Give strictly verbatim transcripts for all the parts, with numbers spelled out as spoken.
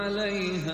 عليها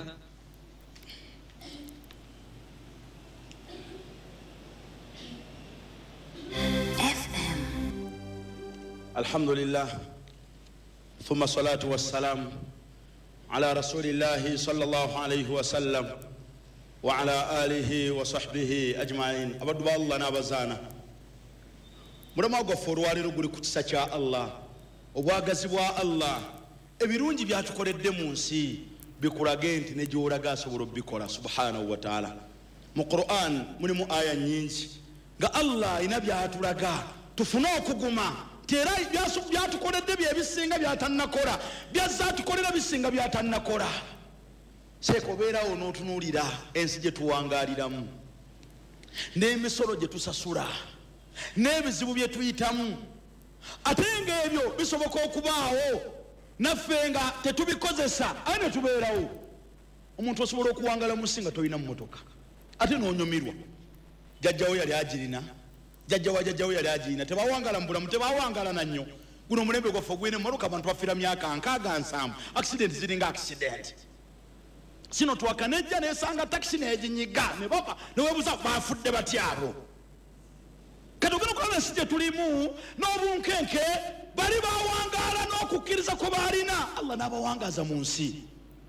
الحمد لله ثم الصلاة والسلام على رسول الله صلى الله عليه وسلم وعلى آله وصحبه أجمعين. أبدو الله نابزانا مرما غفور والي رغولي كتسا cha Allah obwagazi bwa Allah ebirungi byatukoledde mu nsi bikulage nti ne gy'olaga asobola obbikola subhanahu wa ta'ala. Mu Qur'an mulimu aya nyingi nga Allah ina byatulaga tufune okuguma tera byatukoledde byebisinga byatannakola byazza tukolera bisinga byatannakola. Seeko obeerawo n'otunuulira ensi gye tuwangaaliramu n'emisolo gye tusasula n'ebizibu bye tuyitamu, ate ng'ebyo bisoboka okubaawo naffe nga tetubikozesa aye ne tubeerawo. Omuntu osobola okuwangala mu nsi nga tolina mmotoka ate n'onyumirwa. Jjajjawo yali agirina, jjajjawo jjajjawo yali agirina, tebawangala mu bulamu, tebawangala na nnyo. Guno omulembe gwaffe ogwine emmotoka abantu bafiira myaka nkaaga nsanvu, accident ziringa accident. Sino twakanejja nesanga taxi neginyiga ne baba newebuza bafudde batyabo. Kati ogenda okulaba ensi gye tulimu n'obunkenke bali bawangaala n'okukkiriza kwe baalina Allah n'abawangaaza mu nsi.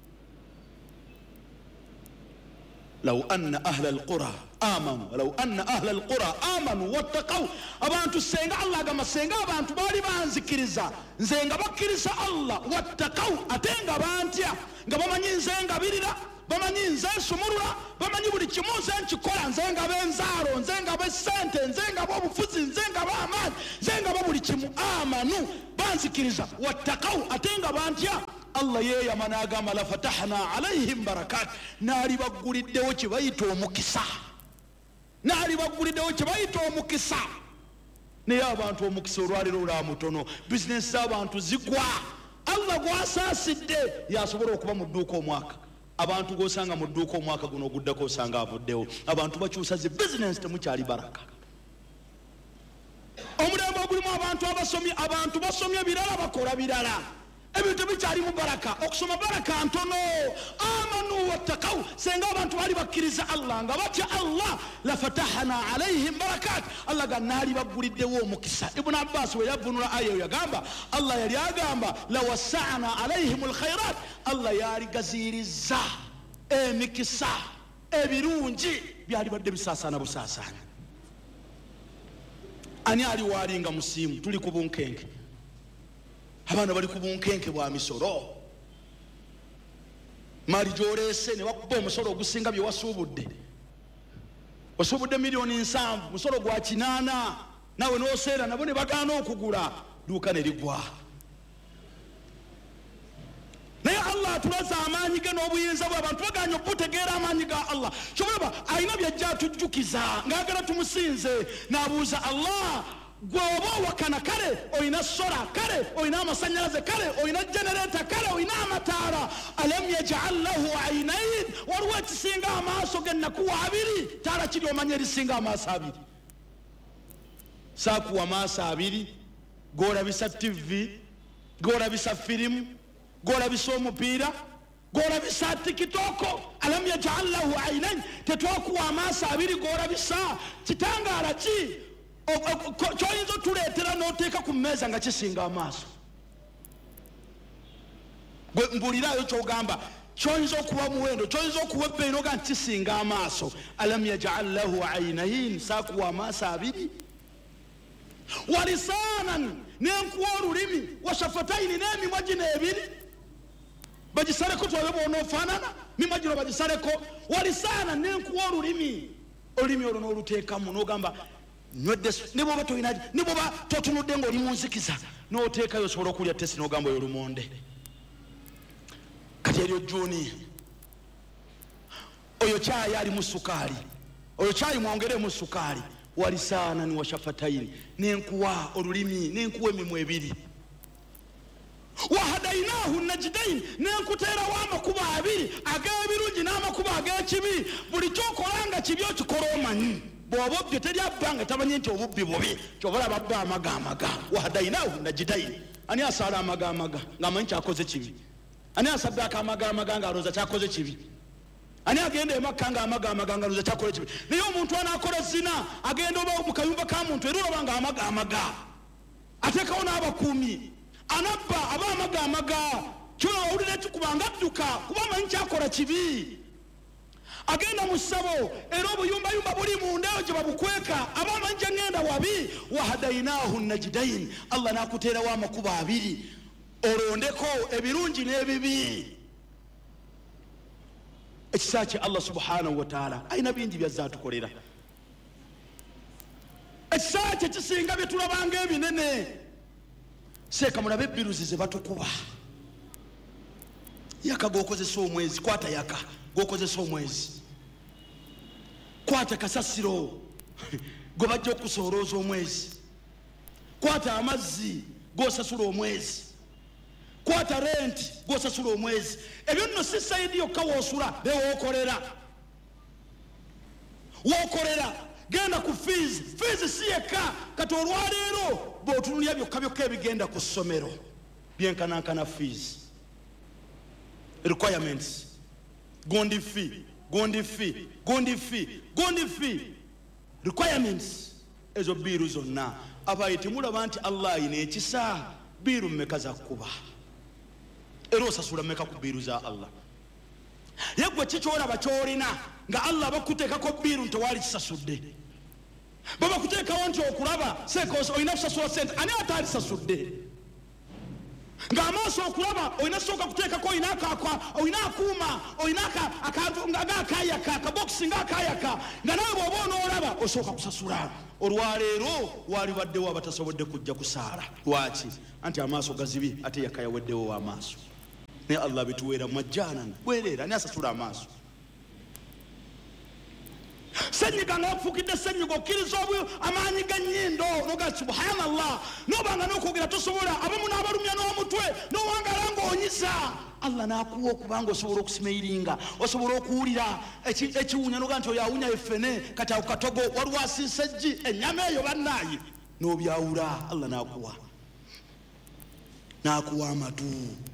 law anna ahla alqura amanu law anna ahla alqura amanu wattaqaw, abantu senga Allah agamba senga abantu baali banzikiriza nze nga bakkiriza Allah, wattaqaw ate nga bantya nga bamanyi nze ngabirira, bamanyi nze nsumulula, bamanyi buli kimu nze nkikola, nze nga b'enzaalo, nze nga b'essente, nze nga b'obufuzi, nze nga b'amaanyi, nze nga b'obuli kimu. Amanu banzikiriza, wattaqaw ate nga bantya Allah yeeyama n'agamba la fatahna alayhim barakat, naali bagguliddewo kye bayita omukisa, naali bagguliddewo kye bayita omukisa. Naye abantu omukisa olwaliro olwa mutono, bizinesi z'abantu zigwa. Allah gw'asaasidde yasobola okuba mu dduuka omwaka, abantu g'osanga mu dduuka omwaka guno oguddako osanga avuddewo. Abantu bakyusa zi bizinesi, temukyali baraka. Omulembe ogulimu abantu abasomye, abantu basomye birala bakola birala, ebintu bikyali mu baraka. Okusoma baraka ntono. Amanu wattaqaw, senga abantu bali bakkiriza Allah nga batya Allah, la fatahna alayhim barakat, Allah ga naali bagguliddewo omukisa. Ibn Abbas we yavunula aya yagamba Allah yali agamba la wasa'na alayhim alkhairat, Allah yali gazirizza emikisa ebirungi byali badde bisaasaana busaasaana. Ani ali walinga musiimu? Tuli ku bunkenke, abaana bali ku bunkenke bwa misolo. Mali gy'oleese ne bakuba omusolo ogusinga bye wasuubudde, osuubudde miliyoni nsanvu, musolo gwa kinaana, nawe n'oseera nabo ne bagaana okugula, duuka ne ligwa. Naye Allah atulaza amaanyi ge n'obuyinza bwe, abantu baganya okutegeera amaanyi ga Allah. Kyobulaba alina byajja atujjukiza ng'agala tumusinze, n'abuuza Allah, gwe oba owakana kale olina sola, kale olina amasanyalaze, kale olina genereta, kale olina amataala. Alam yaj'al lahu aynayn, waliwo ekisinga amaaso gennakuwa abiri. Taala kiri omanya erisinga amaaso abiri? Saakuwa amaaso abiri g'olabisa tivi, g'olabisa firimu, g'olabisa omupiira, g'olabisa tikitoko. Alam yaj'al lahu aynayn, tetwakuwa amaaso abiri g'olabisa. Kitangaala ki kyoyinza otuleetera n'oteeka ku mmeeza nga kisinga amaaso? Gwe mbuuliraayo kyogamba, kyoyinza okuwa muwendo, kyoyinza okuwa ebbeeyi n'oga nti kisinga amaaso. Alam yaj'al lahu aynayn, saakuwa amaaso abiri. Walisaanan, n'enkuwa olulimi, washafatayini, n'emimwa gino ebiri. Bagisaleko twabe bw'onoofaanana, mimwa gino bagisaleko. Walisaanan, n'enkuwa olulimi, olulimi olwo n'oluteekamu n'ogamba nywedde, ne bw'oba tolina, ne bw'oba totunudde ng'oli mu nzikiza, n'oteekayo osobola okulya tesi n'ogamba oyo lumonde. Kati eryo jjuuni, oyo kyayi alimu sukaali, oyo kyayi mwongeremu sukaali. Walisaanan wa shafatayini, n'enkuwa olulimi, n'enkuwa emimwa ebiri. Wahadainahu najdain, n'enkuteerawo amakubo abiri, ag'ebirungi n'amakubo ag'ekibi. Buli kyokolanga kibi okikola omanyi. Bw'oba obbye teri abbanga tamanyi nti obubbi bubi, ky'obola babba amagamaga. Wahadainahu najdain, ani asaala amagamaga ng'amanyi kyakoze kibi? ani asabbe akamaga amaganga aloza kyakoze kibi ani agenda emakanga amaga amaganga aloza kyakoze kibi naye omuntu anakola zina agenda oba mu kayumba ka muntu era olabanga amaga amaga atekawo n'abakuumi anabba aba amaga amaga kyona wawulira ekikubanga adduka kuba amanyi kyakola kibi agenda mu ssabo era obuyumbayumba buli mundayo gye babukweka aba amanyi gyengenda wabi wahadainahu najidain Allah nakuteerawo amakubo abiri olondeko ebirungi n'ebibi ekisa kye Allah subhanahu wa ta'ala ayina bingi byazza atukolera ekisa kye kisinga bye tulabanga ebinene seeka mulabe ebbiruzi ze batukuba yaka gokozesa omwezi kwata yaka gokozesa omwezi kwata kasasiro gwe bajja okusoolooza omwezi kwata amazzi gosasula omwezi kwata renti gosasula omwezi ebyo nno si sayidi yokka woosula bewookolera wookolera genda ku fees fees si yekka kati olwaleero bw'otunulya byokka byokka ebigenda ku ssomero byenkanankana fees requirements gondi fee gondi fee gondi fee gondi fee requirements ezo biiru zonna abayi temulaba nti Allah ayina ekisa biiru mmeka zakkuba era osasula mmeka ku biiru za Allah yegwe kikyolaba kyolina nga Allah bakuteekako biiru nti tewali kisasudde baba kuteekawo nti okulaba seeka olina kusasula sente ani ataali sasudde nga amaaso okulaba olina sooka kuteekako olina akuuma olina akantu ngaakayaka akabokisi ngaakayaka nga nawe bw'oba onoolaba osooka kusasula olwaleero waalibaddewo abatasobodde kujja kusaala lwaki anti amaaso gazibi ate yaka yaweddewo w'amaaso naye Allah bituweera majjaanan bwereera ani asasula amaaso senyiga nga bafuukidde senyiga okkiriza obwo amaanyi ga nnyindo noga subhanallah nobanga n'okwogera tosobola abamu n'abalumya n'omutwe n'owangala ng'onyiza Allah n'akuwa okubanga osobola okusimeiringa osobola okuwulira ekiwunya noga nti oyo awunya effene kati ako katogo waliwo asiisa eggi ennyama eyo bannaayi n'obyawula Allah n'akuwa n'akuwa amatu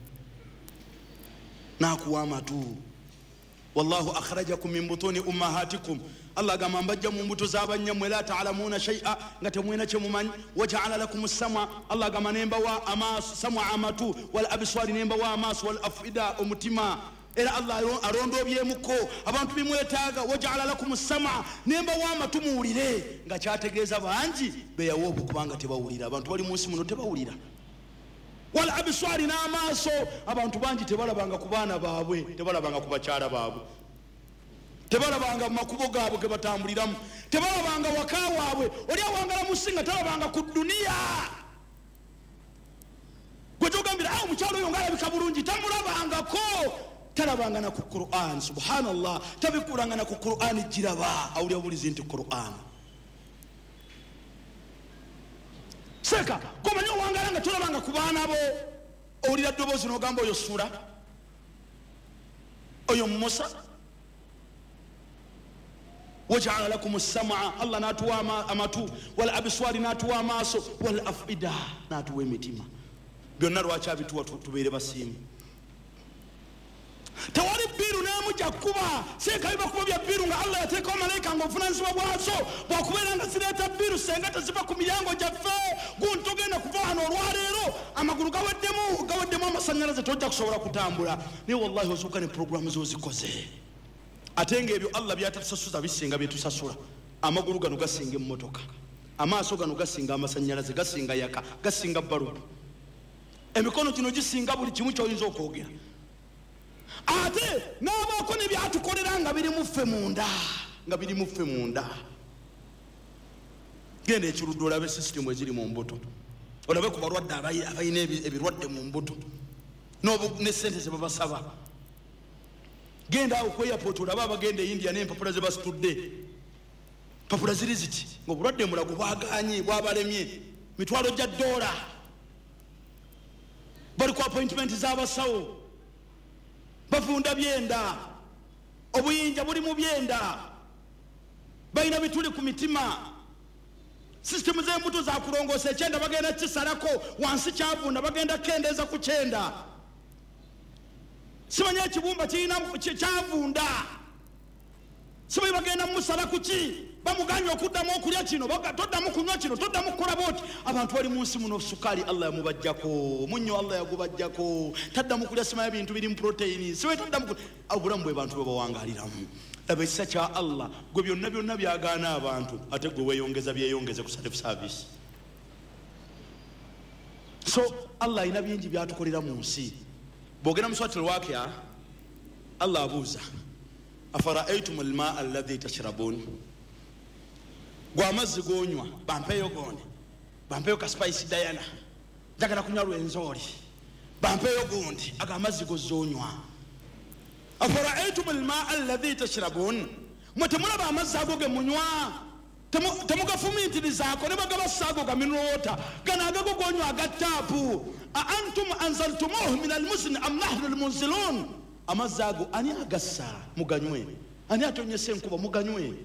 n'akuwa amatu wallahu akhrajakum min butuni ummahatikum Allah gamba mbajja mu mbuto z'abanyammwe la ta'lamuna shay'a nga temwina kye mumanyi waja'ala lakum as-sam'a Allah gamba nemba wa amaaso sam'a amatu wal absari nemba wa amaaso wal afida omutima era Allah arondo obyemuko abantu bimwetaaga waja'ala lakum as-sam'a nemba wa amatu muwulire nga kyategeeza bangi beyawo okubanga tebawulira abantu bali munsi muno tebawulira wal absari n'amaaso abantu bangi tebalabanga ku baana baabwe tebalabanga ku bakyala baabwe tebalabanga mu makubo gaabwe ge batambuliramu tebalabanga waka waabwe oli awangala mu singa talabanga ku duniya gwe togambira awo mukyalo oyo ngaalabika bulungi tamulabangako talabanga na ku Qur'an subhanallah tabikulanga na ku Qur'an giraba awulya bulizi nti Qur'an seka komanyi owangala nga tolabanga ku baana bo owulira ddoboozi n'ogamba oyo sula oyo musa waja'ala lakum as-sam'a Allah natuwa amatu wal absari natuwa amaaso wal afida natuwa emitima byonna lwaki abituwa tubeere basiimu tewali biiru n'emu jakkuba seeka biba kuba bya biiru nga Allah yateekawo malayika ng'obuvunaanyizibwa bwazo bwakubeera nga zireeta biiru senga teziva ku miryango gyaffe gunti togenda kuva wano olwaleero amagulu gaweddemu gaweddemu amasannyalaze tojja kusobola kutambula naye wallahi osooka ne puroguramu z'ozikoze ate ng'ebyo Allah byatusasuza bisinga byetusasula amagulu gano gasinga emmotoka amaaso gano gasinga amasannyalaze gasinga yaka gasinga balubu emikono gino gisinga buli kimu ky'oyinza okwogera ate n'abaako ne byatukolera nga biri muffe munda nga biri muffe munda genda ekirudde olabe sisitemu eziri mu mbuto olabe ku balwadde abalina ebirwadde mu mbuto ne sente ze babasaba genda awo ku airport olabe abagenda e India n'empapula ze basitudde empapula ziri ziti ng'obulwadde mulago bwaganye bwabalemye mitwalo gya ddoola bali ku appointment z'abasawo bafunda byenda obuyinja buli mu byenda balina bituli ku mitima sisitemu z'embuto za kulongoosa ekyenda bagenda kisalako wansi kyavunda bagenda kendeeza ku kyenda simanya ekibumba kirina kyavunda simanyi bagenda musala kuki bamuganya okuddamu okulya kino toddamu kunywa kino toddamu kukola boti abantu bali munsi muno sukaali Allah yamubajjako munnyo Allah yagubajjako taddamu kulya simanya bintu birimu protein siwe taddamu obulamu bwe bantu bwe bawangaliramu laba ekisa kya Allah gwe byonna byonna byagaana abantu ate gwe weeyongeza byeyongeze ku self service. So Allah alina bingi byatukolera mu nsi. Bwogera mu Suratul Waqi'a Allah abuuza afara'aytum al-ma'a alladhi tashrabun gwa amazzi gonywa bampeyo gone bampeyo ka spice Diana njagala kunywa lwenzoli bampeyo gundi aga amazzi gozonywa afara'aytum al-ma'a alladhi tashrabun mutemulaba amazzi ago ge munywa temugafumintirizaako ne bagaba saago ga mineral water gana agago gonywa agattaapu a antum anzaltumuhu min al-muzni am nahnu al-munzilun amazzi ago ani agassa muganywe ani atonyese enkuba muganywe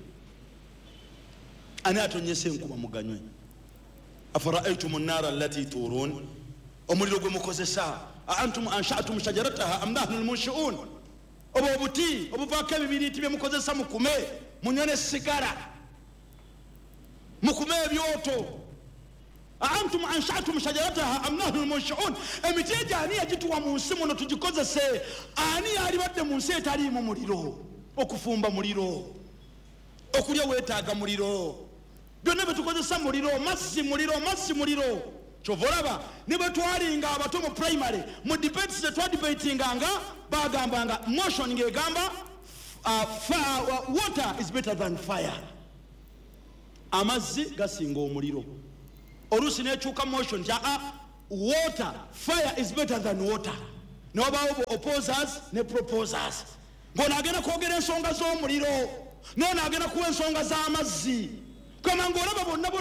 ani atonyese enkuba muganywe afara'aytum an-nara allati turun omuliro gwe mukozesa a antum ansha'tum shajarataha am nahnu al-munshi'un obo obuti obuvaako ebibiriiti bye mukozesa mukume munyone sigara mukume ebyoto antum ansha'tum shajarataha am nahnu al-munshi'un emiti egyo ani yagituwa mu nsi muno tugikozese ani yalibadde mu nsi etaliimu muliro okufumba muliro okulya weetaaga muliro byonna bye tukozesa muliro mazzi muliro mazzi muliro kyova olaba ne bwe twalinga abato mu primary mu debates ze twadibatinganga bagambanga motion ng'egamba uh, uh, water is better than fire amazzi gasinga omuliro oluusi nekyuka motion nti aa water fire is better than water ne wabaawo opposers ne proposers ng'ono agenda kwogera ensonga z'omuliro n'ono agenda kuwa ensonga z'amazzi kama ng'olaba bonna